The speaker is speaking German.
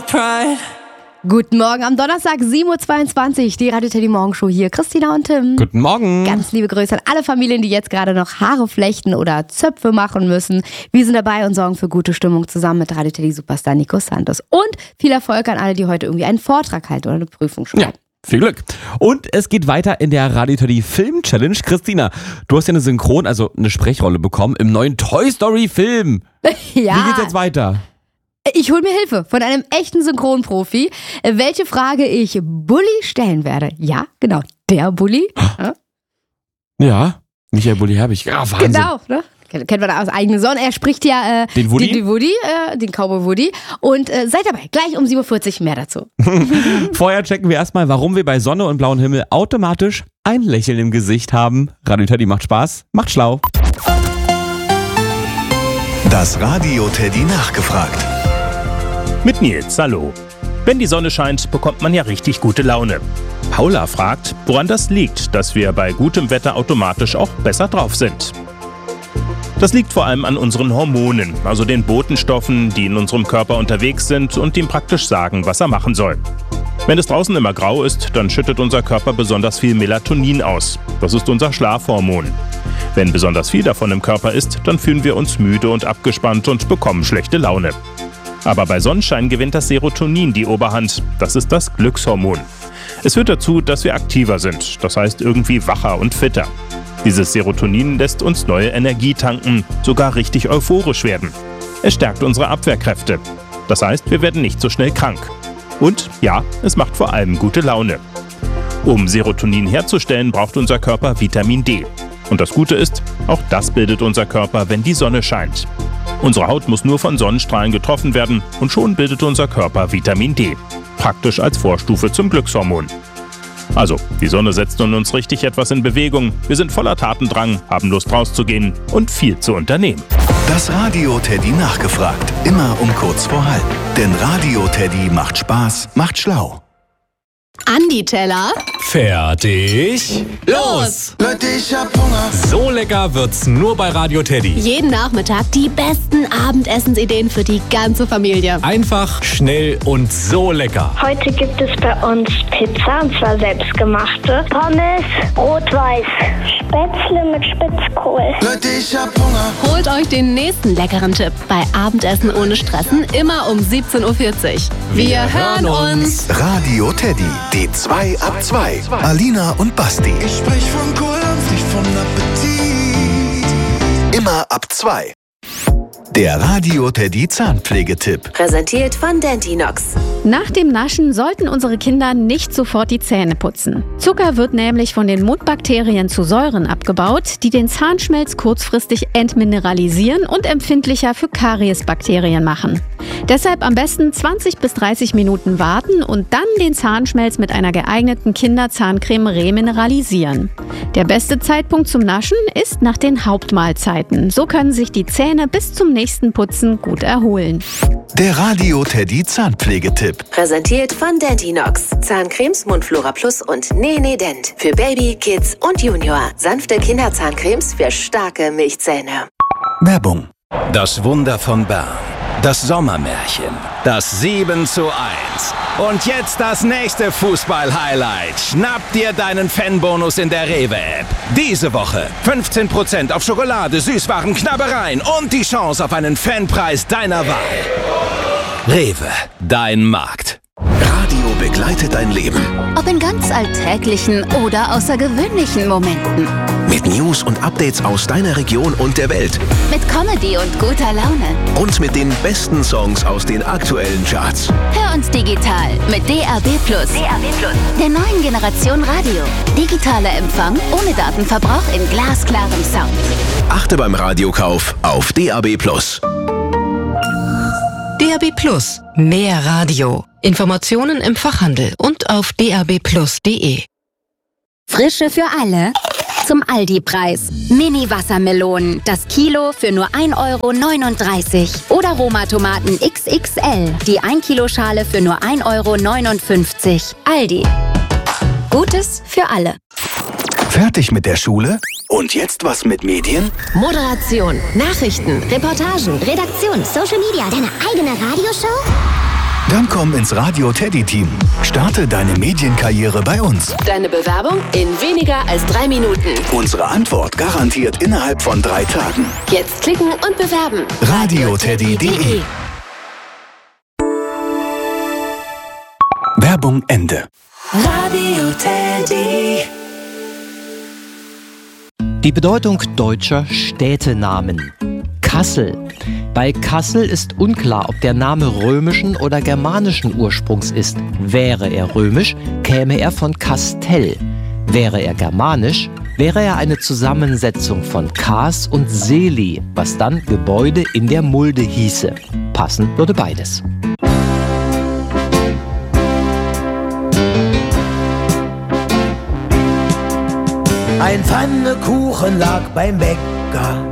pride. Guten Morgen am Donnerstag, 7.22 Uhr, die Radio Teddy Morgenshow hier. Christina und Tim. Guten Morgen. Ganz liebe Grüße an alle Familien, die jetzt gerade noch Haare flechten oder Zöpfe machen müssen. Wir sind dabei und sorgen für gute Stimmung zusammen mit Radio Teddy Superstar Nico Santos. Und viel Erfolg an alle, die heute irgendwie einen Vortrag halten oder eine Prüfung schreiben. Ja. Viel Glück. Und es geht weiter in der Radio Teddy Film Challenge. Christina, du hast ja eine also eine Sprechrolle bekommen im neuen Toy Story Film. Ja. Wie geht's jetzt weiter? Ich hole mir Hilfe von einem echten Synchronprofi, welche Frage ich Bulli stellen werde. Ja, genau, der Bulli. Ja, Michael Bulli-Herbig. Ja, Wahnsinn. Genau, ne? Kennt man aus eigener Sonne. Er spricht ja den Woody, den Cowboy Woody. Und seid dabei, gleich um 7.40 Uhr mehr dazu. Vorher checken wir erstmal, warum wir bei Sonne und blauem Himmel automatisch ein Lächeln im Gesicht haben. Radio Teddy macht Spaß, macht schlau. Das Radio Teddy nachgefragt. Mit Nils, hallo. Wenn die Sonne scheint, bekommt man ja richtig gute Laune. Paula fragt, woran das liegt, dass wir bei gutem Wetter automatisch auch besser drauf sind. Das liegt vor allem an unseren Hormonen, also den Botenstoffen, die in unserem Körper unterwegs sind und ihm praktisch sagen, was er machen soll. Wenn es draußen immer grau ist, dann schüttet unser Körper besonders viel Melatonin aus. Das ist unser Schlafhormon. Wenn besonders viel davon im Körper ist, dann fühlen wir uns müde und abgespannt und bekommen schlechte Laune. Aber bei Sonnenschein gewinnt das Serotonin die Oberhand. Das ist das Glückshormon. Es führt dazu, dass wir aktiver sind, das heißt irgendwie wacher und fitter. Dieses Serotonin lässt uns neue Energie tanken, sogar richtig euphorisch werden. Es stärkt unsere Abwehrkräfte. Das heißt, wir werden nicht so schnell krank. Und ja, es macht vor allem gute Laune. Um Serotonin herzustellen, braucht unser Körper Vitamin D. Und das Gute ist, auch das bildet unser Körper, wenn die Sonne scheint. Unsere Haut muss nur von Sonnenstrahlen getroffen werden und schon bildet unser Körper Vitamin D. Praktisch als Vorstufe zum Glückshormon. Also, die Sonne setzt in uns richtig etwas in Bewegung. Wir sind voller Tatendrang, haben Lust rauszugehen und viel zu unternehmen. Das Radio Teddy nachgefragt. Immer um kurz vor halb. Denn Radio Teddy macht Spaß, macht schlau. Andi Teller. Fertig. Los! Leute, ich hab Hunger. So lecker wird's nur bei Radio Teddy. Jeden Nachmittag die besten Abendessensideen für die ganze Familie. Einfach, schnell und so lecker. Heute gibt es bei uns Pizza, und zwar selbstgemachte. Pommes, rot-weiß. Spätzle mit Spitzkohl. Leute, ich hab Hunger. Holt euch den nächsten leckeren Tipp bei Abendessen ohne Stressen, immer um 17.40 Uhr. Wir hören uns. Radio Teddy, die 2 ab 2. Alina und Basti. Ich sprech von Kohl und nicht von Appetit. Immer ab 2. Der Radio Teddy Zahnpflegetipp. Präsentiert von Dentinox. Nach dem Naschen sollten unsere Kinder nicht sofort die Zähne putzen. Zucker wird nämlich von den Mundbakterien zu Säuren abgebaut, die den Zahnschmelz kurzfristig entmineralisieren und empfindlicher für Kariesbakterien machen. Deshalb am besten 20 bis 30 Minuten warten und dann den Zahnschmelz mit einer geeigneten Kinderzahncreme remineralisieren. Der beste Zeitpunkt zum Naschen ist nach den Hauptmahlzeiten. So können sich die Zähne bis zum nächsten Putzen gut erholen. Der Radio Teddy Zahnpflegetipp. Präsentiert von Dentinox. Zahncremes, Mundflora Plus und Nene Dent. Für Baby, Kids und Junior. Sanfte Kinderzahncremes für starke Milchzähne. Werbung. Das Wunder von Bern. Das Sommermärchen. Das 7:1. Und jetzt das nächste Fußball-Highlight. Schnapp dir deinen Fanbonus in der Rewe-App. Diese Woche 15% auf Schokolade, Süßwaren, Knabbereien und die Chance auf einen Fanpreis deiner Wahl. Rewe, dein Markt. Radio begleitet dein Leben. Ob in ganz alltäglichen oder außergewöhnlichen Momenten. Mit News und Updates aus deiner Region und der Welt. Mit Comedy und guter Laune. Und mit den besten Songs aus den aktuellen Charts. Hör uns digital mit DAB+. Der neuen Generation Radio. Digitaler Empfang ohne Datenverbrauch in glasklarem Sound. Achte beim Radiokauf auf DAB+. DAB+, mehr Radio. Informationen im Fachhandel und auf dabplus.de. Frische für alle. Zum Aldi-Preis. Mini-Wassermelonen, das Kilo für nur 1,39 € Oder Roma-Tomaten XXL, die 1-Kilo-Schale für nur 1,59 €. Aldi. Gutes für alle. Fertig mit der Schule? Und jetzt was mit Medien? Moderation, Nachrichten, Reportagen, Redaktion, Social Media, deine eigene Radioshow? Dann komm ins Radio Teddy Team. Starte deine Medienkarriere bei uns. Deine Bewerbung in weniger als 3 Minuten. Unsere Antwort garantiert innerhalb von 3 Tagen. Jetzt klicken und bewerben. radioteddy.de. Werbung Ende. Radio Teddy. Die Bedeutung deutscher Städtenamen. Kassel. Bei Kassel ist unklar, ob der Name römischen oder germanischen Ursprungs ist. Wäre er römisch, käme er von Kastell. Wäre er germanisch, wäre er eine Zusammensetzung von Kas und Seli, was dann Gebäude in der Mulde hieße. Passen würde beides. Ein Pfannekuchen lag beim Bäcker.